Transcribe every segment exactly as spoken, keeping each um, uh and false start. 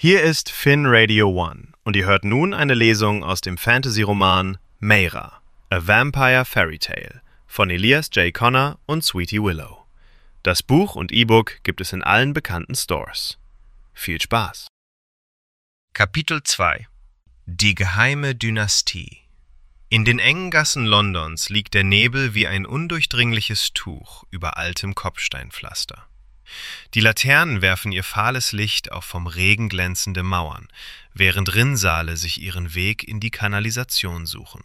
Hier ist Finn Radio One und ihr hört nun eine Lesung aus dem Fantasy-Roman Meira, A Vampire Fairy Tale von Elias J. Connor und Sweetie Willow. Das Buch und E-Book gibt es in allen bekannten Stores. Viel Spaß! Kapitel zwei. Die geheime Dynastie. In den engen Gassen Londons liegt der Nebel wie ein undurchdringliches Tuch über altem Kopfsteinpflaster. Die Laternen werfen ihr fahles Licht auf vom Regen glänzende Mauern, während Rinnsale sich ihren Weg in die Kanalisation suchen.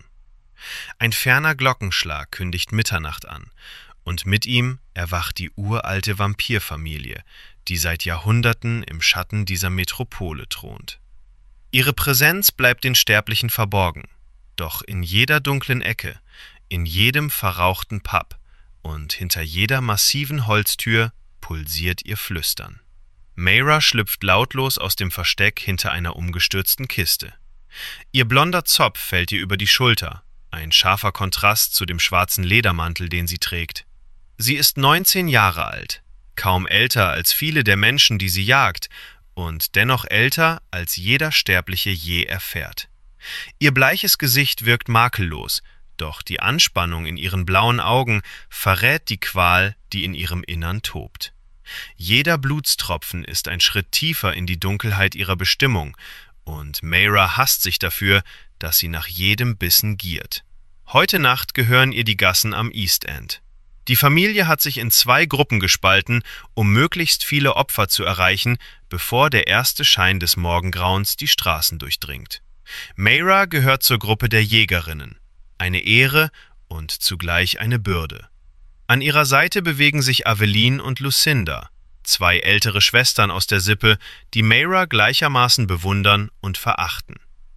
Ein ferner Glockenschlag kündigt Mitternacht an, und mit ihm erwacht die uralte Vampirfamilie, die seit Jahrhunderten im Schatten dieser Metropole thront. Ihre Präsenz bleibt den Sterblichen verborgen, doch in jeder dunklen Ecke, in jedem verrauchten Pub und hinter jeder massiven Holztür pulsiert ihr Flüstern. Meira schlüpft lautlos aus dem Versteck hinter einer umgestürzten Kiste. Ihr blonder Zopf fällt ihr über die Schulter, ein scharfer Kontrast zu dem schwarzen Ledermantel, den sie trägt. Sie ist neunzehn Jahre alt, kaum älter als viele der Menschen, die sie jagt, und dennoch älter, als jeder Sterbliche je erfährt. Ihr bleiches Gesicht wirkt makellos, doch die Anspannung in ihren blauen Augen verrät die Qual, die in ihrem Innern tobt. Jeder Blutstropfen ist ein Schritt tiefer in die Dunkelheit ihrer Bestimmung, und Meira hasst sich dafür, dass sie nach jedem Bissen giert. Heute Nacht gehören ihr die Gassen am East End. Die Familie hat sich in zwei Gruppen gespalten, um möglichst viele Opfer zu erreichen, bevor der erste Schein des Morgengrauens die Straßen durchdringt. Meira gehört zur Gruppe der Jägerinnen. Eine Ehre und zugleich eine Bürde. An ihrer Seite bewegen sich Aveline und Lucinda, zwei ältere Schwestern aus der Sippe, die Meira gleichermaßen bewundern und verachten.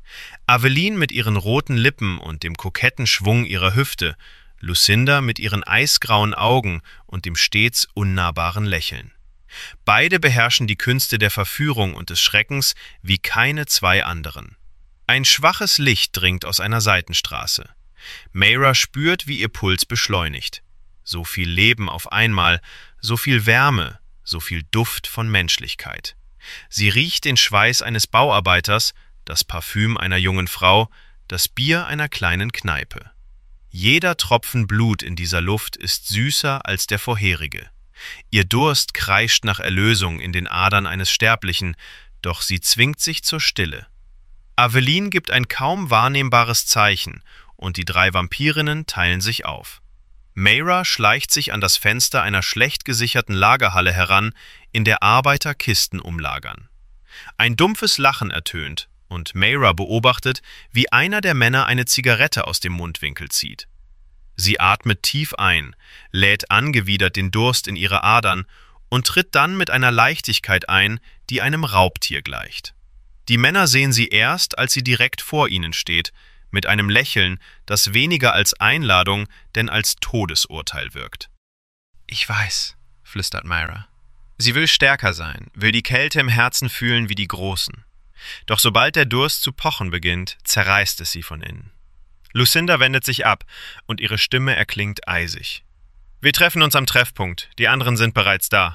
Aveline mit ihren roten Lippen und dem koketten Schwung ihrer Hüfte, Lucinda mit ihren eisgrauen Augen und dem stets unnahbaren Lächeln. Beide beherrschen die Künste der Verführung und des Schreckens wie keine zwei anderen. Ein schwaches Licht dringt aus einer Seitenstraße. Meira spürt, wie ihr Puls beschleunigt. So viel Leben auf einmal, so viel Wärme, so viel Duft von Menschlichkeit. Sie riecht den Schweiß eines Bauarbeiters, das Parfüm einer jungen Frau, das Bier einer kleinen Kneipe. Jeder Tropfen Blut in dieser Luft ist süßer als der vorherige. Ihr Durst kreischt nach Erlösung in den Adern eines Sterblichen, doch sie zwingt sich zur Stille. Aveline gibt ein kaum wahrnehmbares Zeichen, und die drei Vampirinnen teilen sich auf. Meira schleicht sich an das Fenster einer schlecht gesicherten Lagerhalle heran, in der Arbeiter Kisten umlagern. Ein dumpfes Lachen ertönt, und Meira beobachtet, wie einer der Männer eine Zigarette aus dem Mundwinkel zieht. Sie atmet tief ein, lädt angewidert den Durst in ihre Adern und tritt dann mit einer Leichtigkeit ein, die einem Raubtier gleicht. Die Männer sehen sie erst, als sie direkt vor ihnen steht, mit einem Lächeln, das weniger als Einladung, denn als Todesurteil wirkt. »Ich weiß«, flüstert Meira. Sie will stärker sein, will die Kälte im Herzen fühlen wie die Großen. Doch sobald der Durst zu pochen beginnt, zerreißt es sie von innen. Lucinda wendet sich ab, und ihre Stimme erklingt eisig. »Wir treffen uns am Treffpunkt, die anderen sind bereits da.«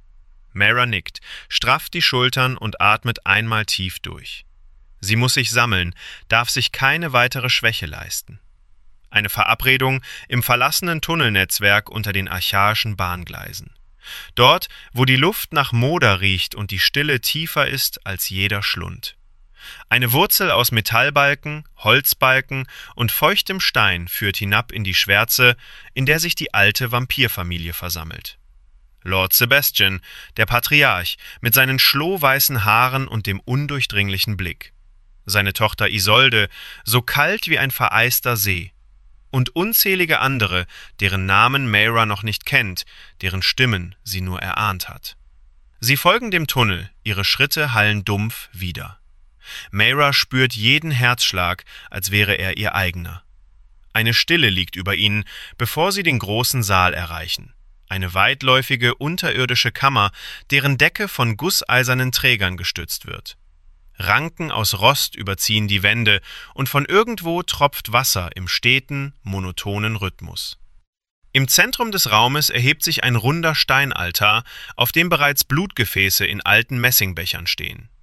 Meira nickt, strafft die Schultern und atmet einmal tief durch. Sie muss sich sammeln, darf sich keine weitere Schwäche leisten. Eine Verabredung im verlassenen Tunnelnetzwerk unter den archaischen Bahngleisen. Dort, wo die Luft nach Moder riecht und die Stille tiefer ist als jeder Schlund. Eine Wurzel aus Metallbalken, Holzbalken und feuchtem Stein führt hinab in die Schwärze, in der sich die alte Vampirfamilie versammelt. Lord Sebastian, der Patriarch, mit seinen schlohweißen Haaren und dem undurchdringlichen Blick. Seine Tochter Isolde, so kalt wie ein vereister See. Und unzählige andere, deren Namen Meira noch nicht kennt, deren Stimmen sie nur erahnt hat. Sie folgen dem Tunnel, ihre Schritte hallen dumpf wider. Meira spürt jeden Herzschlag, als wäre er ihr eigener. Eine Stille liegt über ihnen, bevor sie den großen Saal erreichen. Eine weitläufige, unterirdische Kammer, deren Decke von gusseisernen Trägern gestützt wird. Ranken aus Rost überziehen die Wände, und von irgendwo tropft Wasser im steten, monotonen Rhythmus. Im Zentrum des Raumes erhebt sich ein runder Steinaltar, auf dem bereits Blutgefäße in alten Messingbechern stehen.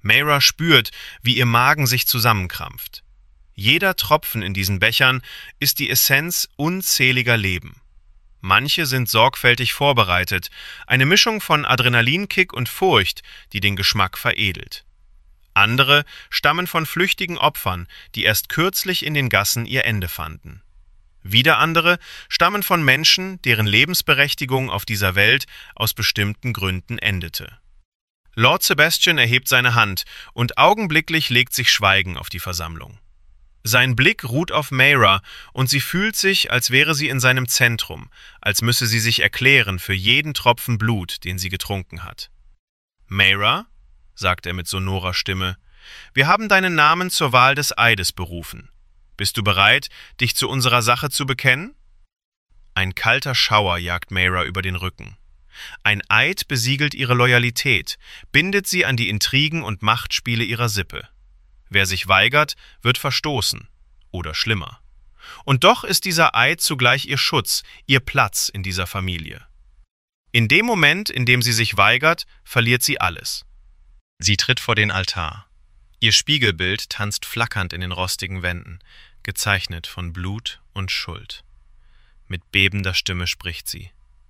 Mayra spürt, wie ihr Magen sich zusammenkrampft. Jeder Tropfen in diesen Bechern ist die Essenz unzähliger Leben. Manche sind sorgfältig vorbereitet, eine Mischung von Adrenalinkick und Furcht, die den Geschmack veredelt. Andere stammen von flüchtigen Opfern, die erst kürzlich in den Gassen ihr Ende fanden. Wieder andere stammen von Menschen, deren Lebensberechtigung auf dieser Welt aus bestimmten Gründen endete. Lord Sebastian erhebt seine Hand und augenblicklich legt sich Schweigen auf die Versammlung. Sein Blick ruht auf Mayra und sie fühlt sich, als wäre sie in seinem Zentrum, als müsse sie sich erklären für jeden Tropfen Blut, den sie getrunken hat. »Mayra«, sagt er mit sonorer Stimme, »wir haben deinen Namen zur Wahl des Eides berufen. Bist du bereit, dich zu unserer Sache zu bekennen?« Ein kalter Schauer jagt Mayra über den Rücken. Ein Eid besiegelt ihre Loyalität, bindet sie an die Intrigen und Machtspiele ihrer Sippe. Wer sich weigert, wird verstoßen. Oder schlimmer. Und doch ist dieser Eid zugleich ihr Schutz, ihr Platz in dieser Familie. In dem Moment, in dem sie sich weigert, verliert sie alles. Sie tritt vor den Altar. Ihr Spiegelbild tanzt flackernd in den rostigen Wänden, gezeichnet von Blut und Schuld. Mit bebender Stimme spricht sie.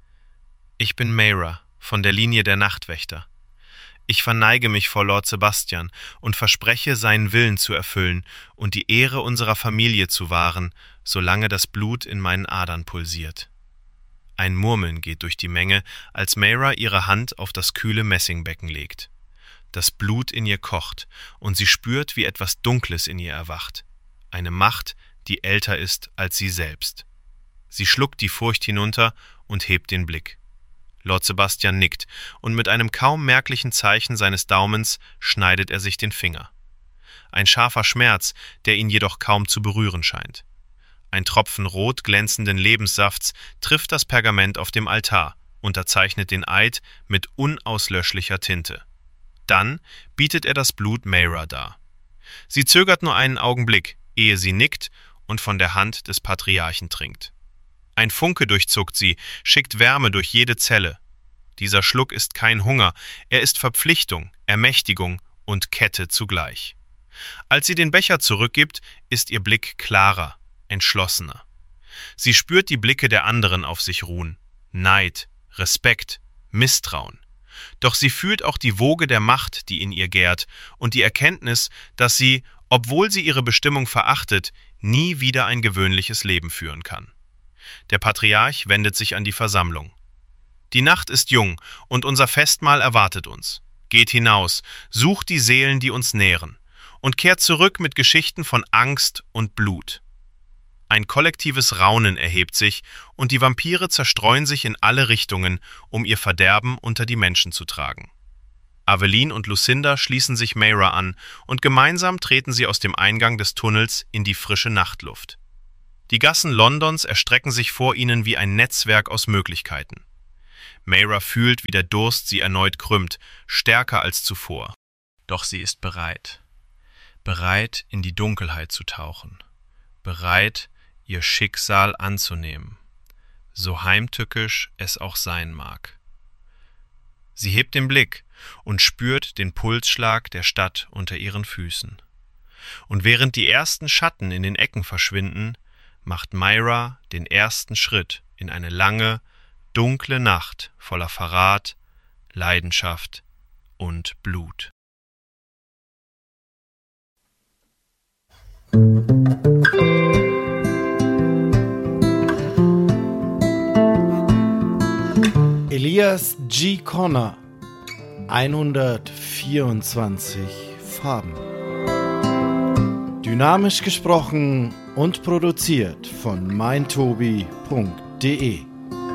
»Ich bin Mayra, von der Linie der Nachtwächter. Ich verneige mich vor Lord Sebastian und verspreche, seinen Willen zu erfüllen und die Ehre unserer Familie zu wahren, solange das Blut in meinen Adern pulsiert.« Ein Murmeln geht durch die Menge, als Mayra ihre Hand auf das kühle Messingbecken legt. Das Blut in ihr kocht, und sie spürt, wie etwas Dunkles in ihr erwacht. Eine Macht, die älter ist als sie selbst. Sie schluckt die Furcht hinunter und hebt den Blick. Lord Sebastian nickt, und mit einem kaum merklichen Zeichen seines Daumens schneidet er sich den Finger. Ein scharfer Schmerz, der ihn jedoch kaum zu berühren scheint. Ein Tropfen rot glänzenden Lebenssafts trifft das Pergament auf dem Altar, unterzeichnet den Eid mit unauslöschlicher Tinte. Dann bietet er das Blut Mayra dar. Sie zögert nur einen Augenblick, ehe sie nickt und von der Hand des Patriarchen trinkt. Ein Funke durchzuckt sie, schickt Wärme durch jede Zelle. Dieser Schluck ist kein Hunger, er ist Verpflichtung, Ermächtigung und Kette zugleich. Als sie den Becher zurückgibt, ist ihr Blick klarer, entschlossener. Sie spürt die Blicke der anderen auf sich ruhen. Neid, Respekt, Misstrauen. Doch sie fühlt auch die Woge der Macht, die in ihr gärt, und die Erkenntnis, dass sie, obwohl sie ihre Bestimmung verachtet, nie wieder ein gewöhnliches Leben führen kann. Der Patriarch wendet sich an die Versammlung. »Die Nacht ist jung, und unser Festmahl erwartet uns. Geht hinaus, sucht die Seelen, die uns nähren, und kehrt zurück mit Geschichten von Angst und Blut.« Ein kollektives Raunen erhebt sich, und die Vampire zerstreuen sich in alle Richtungen, um ihr Verderben unter die Menschen zu tragen. Aveline und Lucinda schließen sich Mayra an, und gemeinsam treten sie aus dem Eingang des Tunnels in die frische Nachtluft. Die Gassen Londons erstrecken sich vor ihnen wie ein Netzwerk aus Möglichkeiten. Mayra fühlt, wie der Durst sie erneut krümmt, stärker als zuvor. Doch sie ist bereit. Bereit, in die Dunkelheit zu tauchen. Bereit, ihr Schicksal anzunehmen, so heimtückisch es auch sein mag. Sie hebt den Blick und spürt den Pulsschlag der Stadt unter ihren Füßen. Und während die ersten Schatten in den Ecken verschwinden, macht Mayra den ersten Schritt in eine lange, dunkle Nacht voller Verrat, Leidenschaft und Blut. Elias G. Connor, hundertvierundzwanzig Farben. Dynamisch gesprochen und produziert von meintobi punkt de.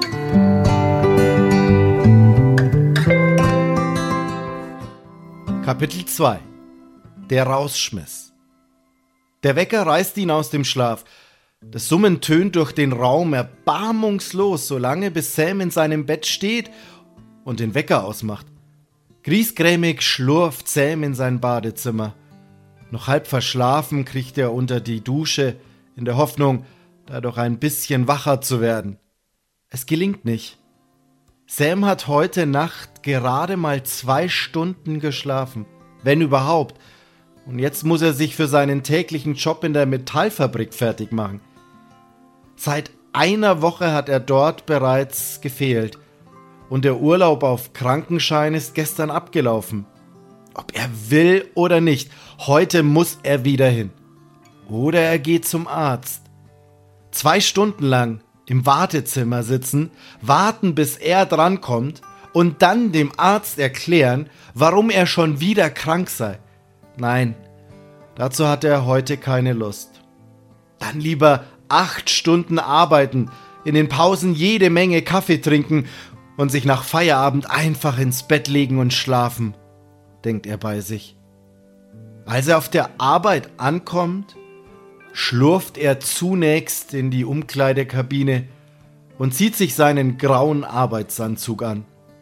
Kapitel zwei. Der Rausschmiss. Der Wecker reißt ihn aus dem Schlaf. Das Summen tönt durch den Raum erbarmungslos, solange bis Sam in seinem Bett steht und den Wecker ausmacht. Griesgrämig schlurft Sam in sein Badezimmer. Noch halb verschlafen kriecht er unter die Dusche, in der Hoffnung, dadurch ein bisschen wacher zu werden. Es gelingt nicht. Sam hat heute Nacht gerade mal zwei Stunden geschlafen. wenn überhaupt. Und jetzt muss er sich für seinen täglichen Job in der Metallfabrik fertig machen. Seit einer Woche hat er dort bereits gefehlt. Und der Urlaub auf Krankenschein ist gestern abgelaufen. Ob er will oder nicht, heute muss er wieder hin. Oder er geht zum Arzt. Zwei Stunden lang im Wartezimmer sitzen, warten, bis er drankommt und dann dem Arzt erklären, warum er schon wieder krank sei. Nein, dazu hat er heute keine Lust. Dann lieber acht Stunden arbeiten, in den Pausen jede Menge Kaffee trinken und sich nach Feierabend einfach ins Bett legen und schlafen, denkt er bei sich. Als er auf der Arbeit ankommt, schlurft er zunächst in die Umkleidekabine und zieht sich seinen grauen Arbeitsanzug an.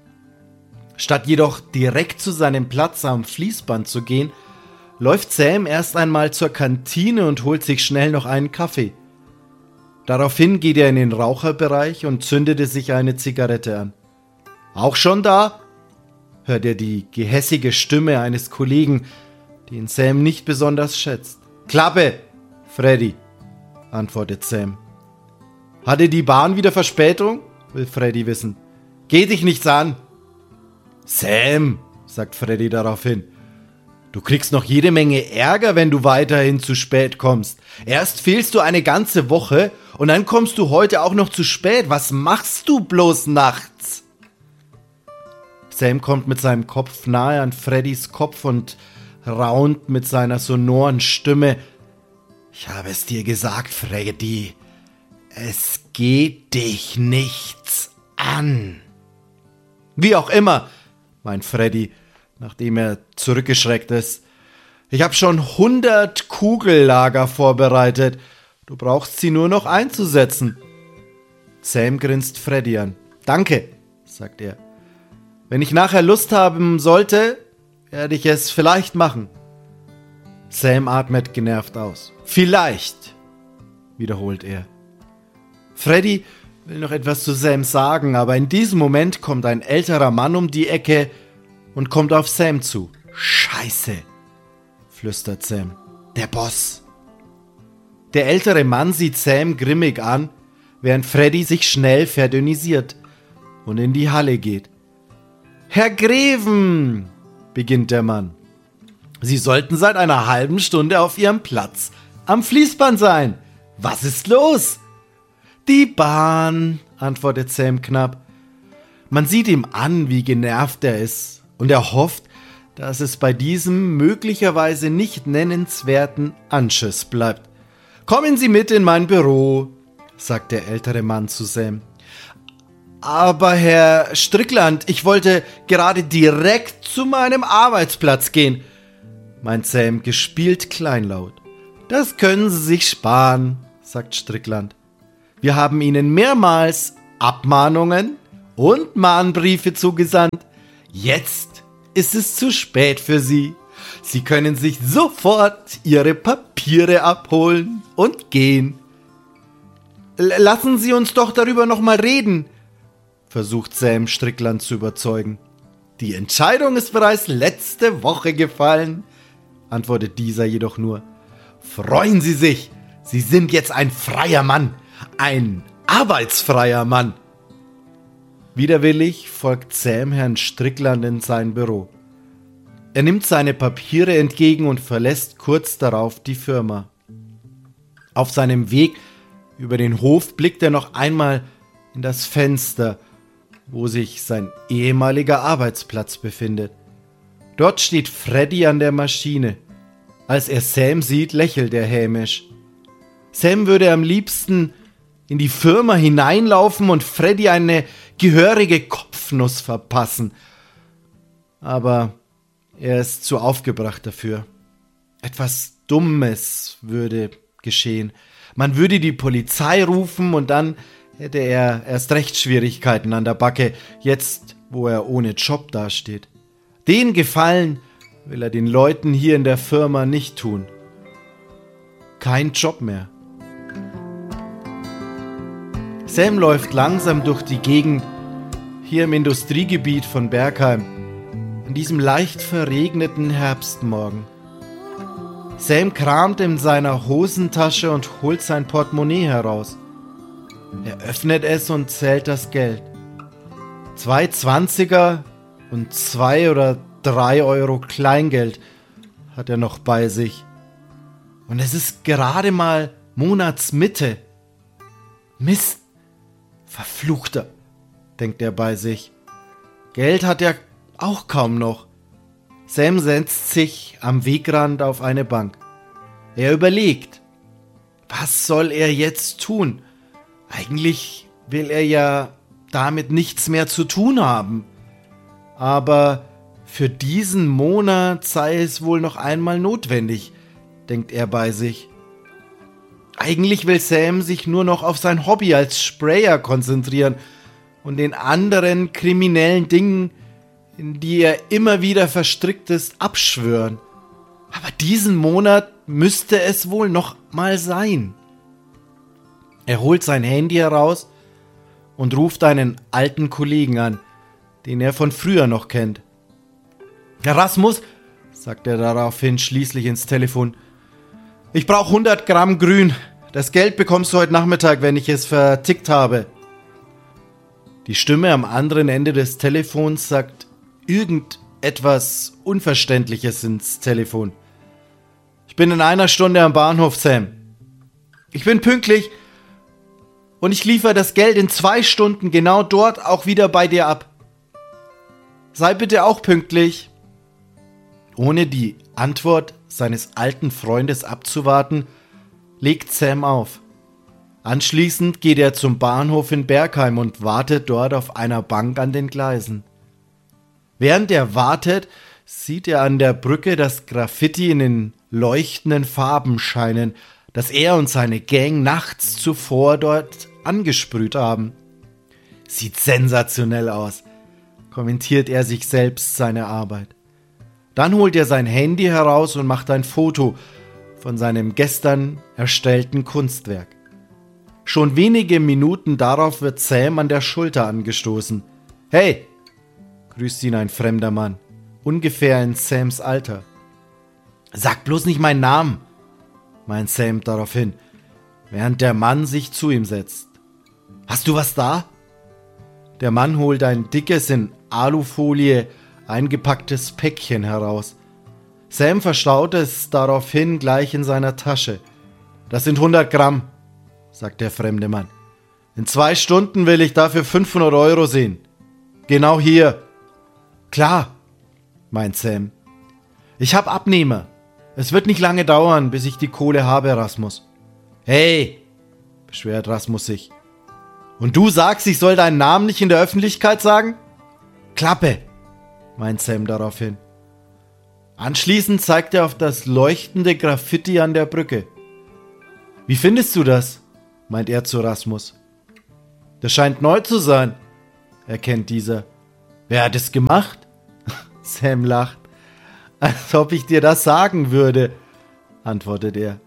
Statt jedoch direkt zu seinem Platz am Fließband zu gehen, läuft Sam erst einmal zur Kantine und holt sich schnell noch einen Kaffee. Daraufhin geht er in den Raucherbereich und zündete sich eine Zigarette an. »Auch schon da?« hört er die gehässige Stimme eines Kollegen, den Sam nicht besonders schätzt. »Klappe, Freddy«, antwortet Sam. »Hatte die Bahn wieder Verspätung?« will Freddy wissen. »Geh dich nichts an!« »Sam«, sagt Freddy daraufhin, »du kriegst noch jede Menge Ärger, wenn du weiterhin zu spät kommst. Erst fehlst du eine ganze Woche und dann kommst du heute auch noch zu spät. Was machst du bloß nachts?« Sam kommt mit seinem Kopf nahe an Freddys Kopf und raunt mit seiner sonoren Stimme: »Ich habe es dir gesagt, Freddy. Es geht dich nichts an.« »Wie auch immer«, meint Freddy, nachdem er zurückgeschreckt ist. »Ich habe schon hundert Kugellager vorbereitet. Du brauchst sie nur noch einzusetzen.« Sam grinst Freddy an. »Danke«, sagt er. »Wenn ich nachher Lust haben sollte, werde ich es vielleicht machen.« Sam atmet genervt aus. »Vielleicht«, wiederholt er. Freddy will noch etwas zu Sam sagen, aber in diesem Moment kommt ein älterer Mann um die Ecke und kommt auf Sam zu. »Scheiße«, flüstert Sam. »Der Boss.« Der ältere Mann sieht Sam grimmig an, während Freddy sich schnell verdünnisiert und in die Halle geht. »Herr Greven«, beginnt der Mann. »Sie sollten seit einer halben Stunde auf Ihrem Platz am Fließband sein. Was ist los?« »Die Bahn«, antwortet Sam knapp. Man sieht ihm an, wie genervt er ist, und er hofft, dass es bei diesem möglicherweise nicht nennenswerten Anschiss bleibt. »Kommen Sie mit in mein Büro«, sagt der ältere Mann zu Sam. »Aber Herr Strickland, ich wollte gerade direkt zu meinem Arbeitsplatz gehen«, meint Sam gespielt kleinlaut. »Das können Sie sich sparen«, sagt Strickland. »Wir haben Ihnen mehrmals Abmahnungen und Mahnbriefe zugesandt. Jetzt ist es zu spät für Sie. Sie können sich sofort Ihre Papiere abholen und gehen.« L- »Lassen Sie uns doch darüber noch mal reden«, versucht Sam Strickland zu überzeugen. »Die Entscheidung ist bereits letzte Woche gefallen«, antwortet dieser jedoch nur. »Freuen Sie sich, Sie sind jetzt ein freier Mann, ein arbeitsfreier Mann.« Widerwillig folgt Sam Herrn Strickland in sein Büro. Er nimmt seine Papiere entgegen und verlässt kurz darauf die Firma. Auf seinem Weg über den Hof blickt er noch einmal in das Fenster, wo sich sein ehemaliger Arbeitsplatz befindet. Dort steht Freddy an der Maschine. Als er Sam sieht, lächelt er hämisch. Sam würde am liebsten in die Firma hineinlaufen und Freddy eine gehörige Kopfnuss verpassen. Aber er ist zu aufgebracht dafür. Etwas Dummes würde geschehen. Man würde die Polizei rufen und dann hätte er erst recht Schwierigkeiten an der Backe, jetzt wo er ohne Job dasteht. Den Gefallen will er den Leuten hier in der Firma nicht tun. Kein Job mehr. Sam läuft langsam durch die Gegend, hier im Industriegebiet von Bergheim. an diesem leicht verregneten Herbstmorgen. Sam kramt in seiner Hosentasche und holt sein Portemonnaie heraus. Er öffnet es und zählt das Geld. Zwei Zwanziger und zwei oder drei Euro Kleingeld hat er noch bei sich. Und es ist gerade mal Monatsmitte. Mist, verfluchter, denkt er bei sich. Geld hat er auch kaum noch. Sam setzt sich am Wegrand auf eine Bank. Er überlegt, was soll er jetzt tun? Eigentlich will er ja damit nichts mehr zu tun haben. Aber für diesen Monat sei es wohl noch einmal notwendig, denkt er bei sich. Eigentlich will Sam sich nur noch auf sein Hobby als Sprayer konzentrieren und den anderen kriminellen Dingen, in die er immer wieder verstrickt ist, abschwören. Aber diesen Monat müsste es wohl noch mal sein. Er holt sein Handy heraus und ruft einen alten Kollegen an, den er von früher noch kennt. Herr Rasmus, sagt er daraufhin schließlich ins Telefon, ich brauche hundert Gramm Grün. Das Geld bekommst du heute Nachmittag, wenn ich es vertickt habe. Die Stimme am anderen Ende des Telefons sagt irgendetwas Unverständliches ins Telefon. Ich bin in einer Stunde am Bahnhof, Sam. Ich bin pünktlich und ich liefere das Geld in zwei Stunden genau dort auch wieder bei dir ab. Sei bitte auch pünktlich. Ohne die Antwort seines alten Freundes abzuwarten, legt Sam auf. Anschließend geht er zum Bahnhof in Bergheim und wartet dort auf einer Bank an den Gleisen. Während er wartet, sieht er an der Brücke das Graffiti in den leuchtenden Farben scheinen, das er und seine Gang nachts zuvor dort angesprüht haben. Sieht sensationell aus, kommentiert er sich selbst seine Arbeit. Dann holt er sein Handy heraus und macht ein Foto von seinem gestern erstellten Kunstwerk. Schon wenige Minuten darauf wird Sam an der Schulter angestoßen. »Hey«, grüßt ihn ein fremder Mann, ungefähr in Sams Alter. »Sag bloß nicht meinen Namen«, meint Sam daraufhin, während der Mann sich zu ihm setzt. »Hast du was da?« Der Mann holt ein dickes, in Alufolie eingepacktes Päckchen heraus. Sam verstaut es daraufhin gleich in seiner Tasche. »Das sind hundert Gramm«, sagt der fremde Mann. »In zwei Stunden will ich dafür fünfhundert Euro sehen. Genau hier.« »Klar«, meint Sam. »Ich hab Abnehmer. Es wird nicht lange dauern, bis ich die Kohle habe, Rasmus.« »Hey«, beschwert Rasmus sich. »Und du sagst, ich soll deinen Namen nicht in der Öffentlichkeit sagen?« »Klappe«, meint Sam daraufhin. Anschließend zeigt er auf das leuchtende Graffiti an der Brücke. »Wie findest du das?«, meint er zu Rasmus. »Das scheint neu zu sein«, erkennt dieser. »Wer hat es gemacht?« Sam lacht. »Als ob ich dir das sagen würde«, antwortet er.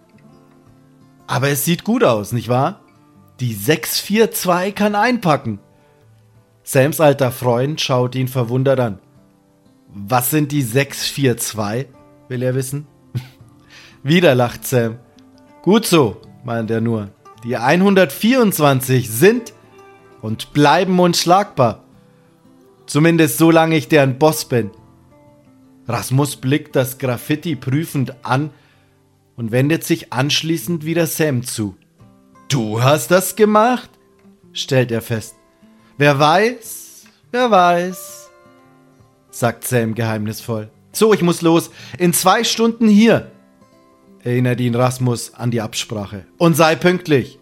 »Aber es sieht gut aus, nicht wahr? Die sechs vier zwei kann einpacken.« Sams alter Freund schaut ihn verwundert an. »Was sind die sechs vier zwei?«, will er wissen. Wieder lacht Sam. »Gut so«, meint er nur. »Die hundertvierundzwanzig sind und bleiben unschlagbar. Zumindest solange ich deren Boss bin.« Rasmus blickt das Graffiti prüfend an und wendet sich anschließend wieder Sam zu. »Du hast das gemacht?«, stellt er fest. »Wer weiß, wer weiß«, sagt Sam geheimnisvoll. »So, ich muss los. In zwei Stunden hier«, erinnert ihn Rasmus an die Absprache. »Und sei pünktlich.«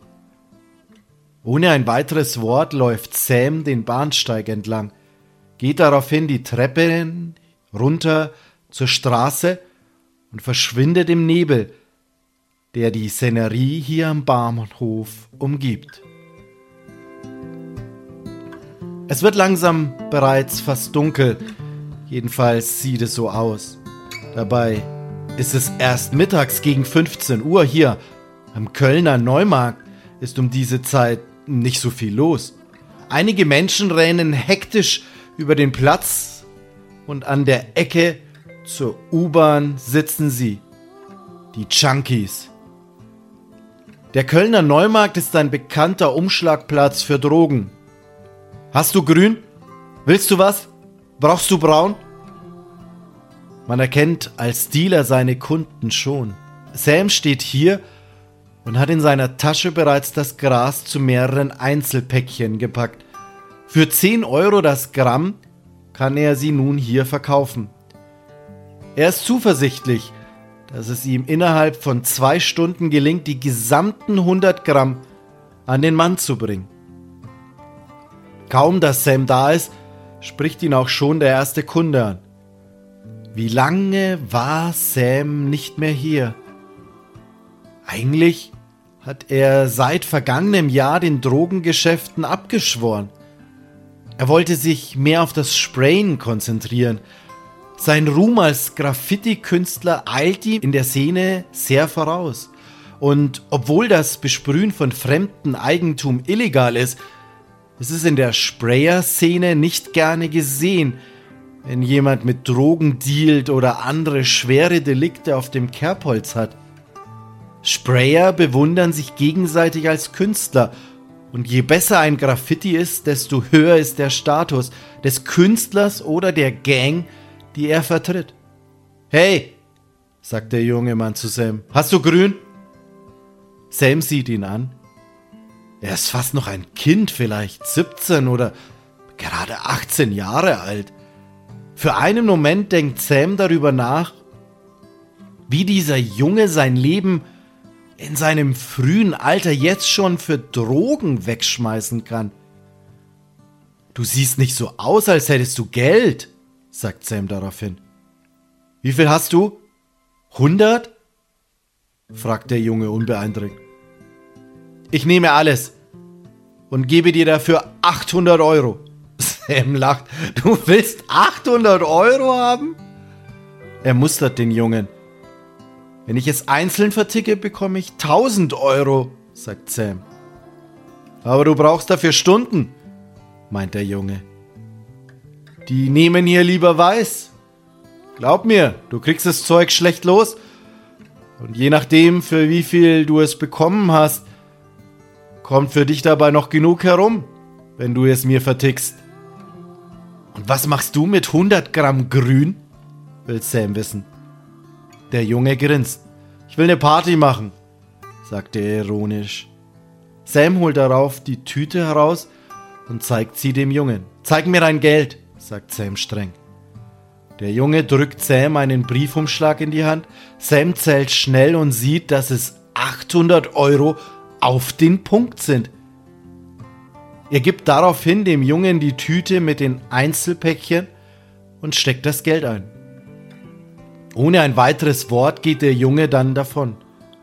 Ohne ein weiteres Wort läuft Sam den Bahnsteig entlang, geht daraufhin die Treppe runter zur Straße und verschwindet im Nebel, der die Szenerie hier am Bahnhof umgibt. Es wird langsam bereits fast dunkel, jedenfalls sieht es so aus. Dabei ist es erst mittags gegen fünfzehn Uhr hier. Am Kölner Neumarkt ist um diese Zeit nicht so viel los. Einige Menschen rennen hektisch über den Platz und an der Ecke zur U-Bahn sitzen sie, die Junkies. Der Kölner Neumarkt ist ein bekannter Umschlagplatz für Drogen. Hast du grün? Willst du was? Brauchst du braun? Man erkennt als Dealer seine Kunden schon. Sam steht hier und hat in seiner Tasche bereits das Gras zu mehreren Einzelpäckchen gepackt. Für zehn Euro das Gramm kann er sie nun hier verkaufen. Er ist zuversichtlich, dass es ihm innerhalb von zwei Stunden gelingt, die gesamten hundert Gramm an den Mann zu bringen. Kaum, dass Sam da ist, spricht ihn auch schon der erste Kunde an. Wie lange war Sam nicht mehr hier? Eigentlich hat er seit vergangenem Jahr den Drogengeschäften abgeschworen. Er wollte sich mehr auf das Sprayen konzentrieren. Sein Ruhm als Graffiti-Künstler eilt ihm in der Szene sehr voraus. Und obwohl das Besprühen von fremdem Eigentum illegal ist, ist es in der Sprayer-Szene nicht gerne gesehen, wenn jemand mit Drogen dealt oder andere schwere Delikte auf dem Kerbholz hat. Sprayer bewundern sich gegenseitig als Künstler und je besser ein Graffiti ist, desto höher ist der Status des Künstlers oder der Gang, die er vertritt. »Hey«, sagt der junge Mann zu Sam, »hast du grün?« Sam sieht ihn an. Er ist fast noch ein Kind, vielleicht siebzehn oder gerade achtzehn Jahre alt. Für einen Moment denkt Sam darüber nach, wie dieser Junge sein Leben in seinem frühen Alter jetzt schon für Drogen wegschmeißen kann. »Du siehst nicht so aus, als hättest du Geld«, sagt Sam daraufhin. »Wie viel hast du? Hundert?« fragt der Junge unbeeindruckt. »Ich nehme alles und gebe dir dafür achthundert Euro. Sam lacht. »Du willst achthundert Euro haben?« Er mustert den Jungen. »Wenn ich es einzeln verticke, bekomme ich tausend Euro«, sagt Sam. »Aber du brauchst dafür Stunden«, meint der Junge. »Die nehmen hier lieber weiß. Glaub mir, du kriegst das Zeug schlecht los. Und je nachdem, für wie viel du es bekommen hast, kommt für dich dabei noch genug herum, wenn du es mir vertickst.« »Und was machst du mit hundert Gramm Grün?«, will Sam wissen. Der Junge grinst. »Ich will eine Party machen«, sagt er ironisch. Sam holt darauf die Tüte heraus und zeigt sie dem Jungen. »Zeig mir dein Geld«, sagt Sam streng. Der Junge drückt Sam einen Briefumschlag in die Hand. Sam zählt schnell und sieht, dass es achthundert Euro auf den Punkt sind. Er gibt daraufhin dem Jungen die Tüte mit den Einzelpäckchen und steckt das Geld ein. Ohne ein weiteres Wort geht der Junge dann davon.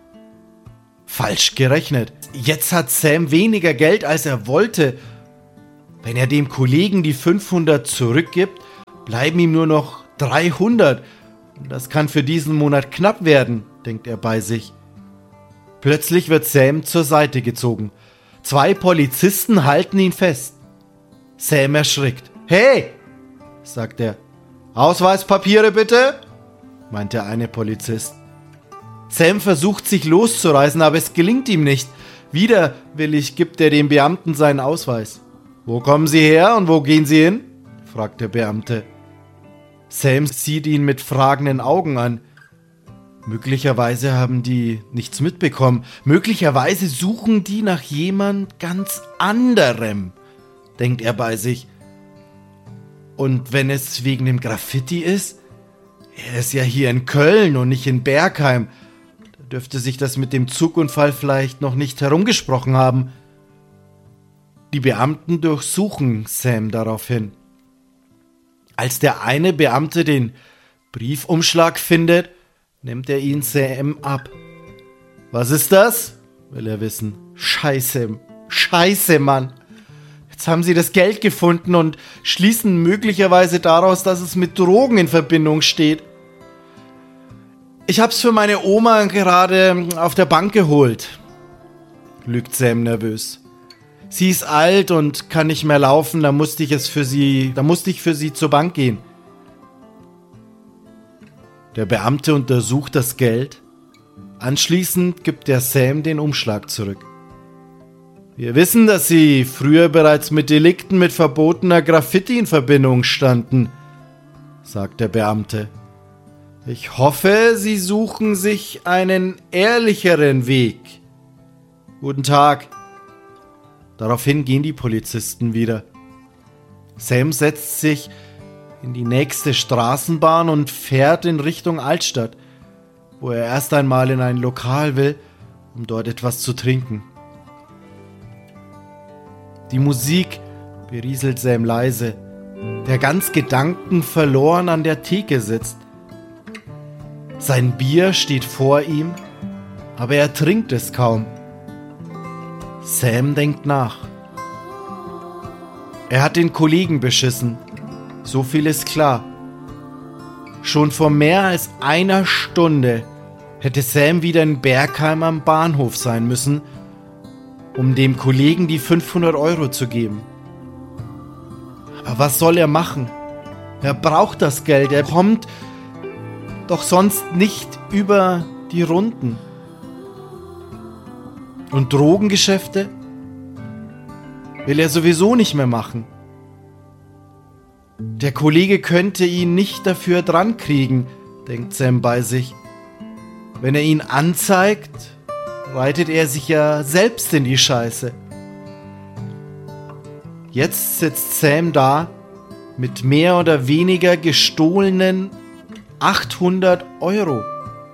Falsch gerechnet. Jetzt hat Sam weniger Geld, als er wollte. Wenn er dem Kollegen die fünfhundert zurückgibt, bleiben ihm nur noch dreihundert. Das kann für diesen Monat knapp werden, denkt er bei sich. Plötzlich wird Sam zur Seite gezogen. Zwei Polizisten halten ihn fest. Sam erschrickt. »Hey«, sagt er. »Ausweispapiere bitte«, meint der eine Polizist. Sam versucht sich loszureißen, aber es gelingt ihm nicht. Widerwillig gibt er dem Beamten seinen Ausweis. »Wo kommen Sie her und wo gehen Sie hin?«, fragt der Beamte. Sam sieht ihn mit fragenden Augen an. Möglicherweise haben die nichts mitbekommen. Möglicherweise suchen die nach jemand ganz anderem, denkt er bei sich. Und wenn es wegen dem Graffiti ist, er ist ja hier in Köln und nicht in Bergheim, da dürfte sich das mit dem Zugunfall vielleicht noch nicht herumgesprochen haben. Die Beamten durchsuchen Sam daraufhin. Als der eine Beamte den Briefumschlag findet, nimmt er ihn Sam ab. »Was ist das?«, will er wissen. »Scheiße, Scheiße, Mann. Jetzt haben sie das Geld gefunden und schließen möglicherweise daraus, dass es mit Drogen in Verbindung steht. Ich hab's für meine Oma gerade auf der Bank geholt«, lügt Sam nervös. »Sie ist alt und kann nicht mehr laufen, da musste ich es für sie, da musste ich für sie zur Bank gehen. Der Beamte untersucht das Geld. Anschließend gibt er Sam den Umschlag zurück. Wir wissen, dass Sie früher bereits mit Delikten mit verbotener Graffiti in Verbindung standen, sagt der Beamte. Ich hoffe, Sie suchen sich einen ehrlicheren Weg. Guten Tag. Daraufhin gehen die Polizisten wieder. Sam setzt sich in die nächste Straßenbahn und fährt in Richtung Altstadt, wo er erst einmal in ein Lokal will, um dort etwas zu trinken. Die Musik berieselt Sam leise, der ganz gedankenverloren an der Theke sitzt. Sein Bier steht vor ihm, aber er trinkt es kaum. Sam denkt nach. Er hat den Kollegen beschissen, so viel ist klar. Schon vor mehr als einer Stunde hätte Sam wieder in Bergheim am Bahnhof sein müssen, um dem Kollegen die fünfhundert Euro zu geben. Aber was soll er machen? Er braucht das Geld, er kommt doch sonst nicht über die Runden. Und Drogengeschäfte will er sowieso nicht mehr machen. Der Kollege könnte ihn nicht dafür drankriegen, denkt Sam bei sich. Wenn er ihn anzeigt, reitet er sich ja selbst in die Scheiße. Jetzt sitzt Sam da mit mehr oder weniger gestohlenen achthundert Euro.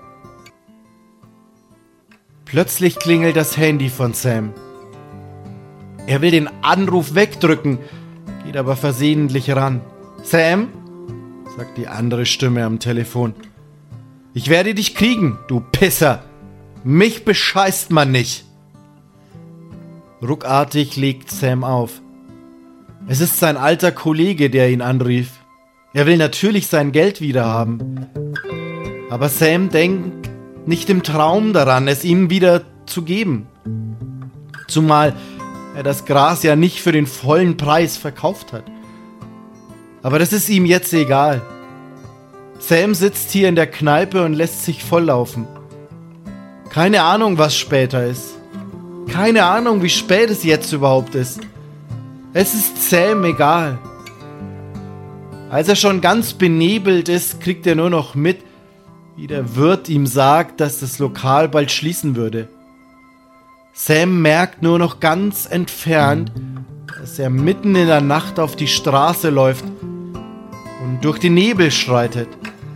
Plötzlich klingelt das Handy von Sam. Er will den Anruf wegdrücken, geht aber versehentlich ran. Sam, sagt die andere Stimme am Telefon. Ich werde dich kriegen, du Pisser. Mich bescheißt man nicht. Ruckartig legt Sam auf. Es ist sein alter Kollege, der ihn anrief. Er will natürlich sein Geld wiederhaben. Aber Sam denkt nicht im Traum daran, es ihm wieder zu geben. Zumal er das Gras ja nicht für den vollen Preis verkauft hat. Aber das ist ihm jetzt egal. Sam sitzt hier in der Kneipe und lässt sich volllaufen. Keine Ahnung, was später ist. Keine Ahnung, wie spät es jetzt überhaupt ist. Es ist Sam egal. Als er schon ganz benebelt ist, kriegt er nur noch mit, wie der Wirt ihm sagt, dass das Lokal bald schließen würde. Sam merkt nur noch ganz entfernt, dass er mitten in der Nacht auf die Straße läuft und durch den Nebel schreitet.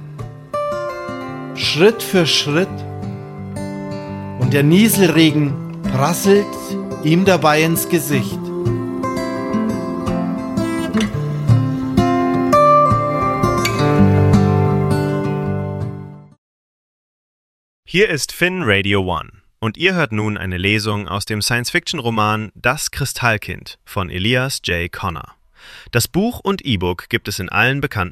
Schritt für Schritt. Und der Nieselregen prasselt ihm dabei ins Gesicht. Hier ist Finn Radio One und ihr hört nun eine Lesung aus dem Science-Fiction-Roman Das Kristallkind von Elias J. Connor. Das Buch und E-Book gibt es in allen bekannten